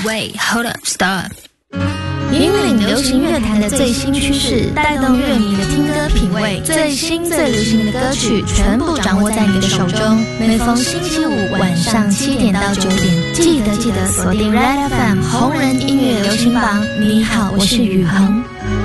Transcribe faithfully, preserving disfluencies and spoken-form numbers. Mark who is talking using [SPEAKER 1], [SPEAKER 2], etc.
[SPEAKER 1] Wait, hold up, stop.
[SPEAKER 2] 引领流行乐坛的最新趋势，带动乐迷的听歌品味，最新最流行的歌曲全部掌握在你的手中。每逢星期五晚上七点到九点，记得记得锁定 Red F M 红人音乐流行榜。你好，我是宇恒。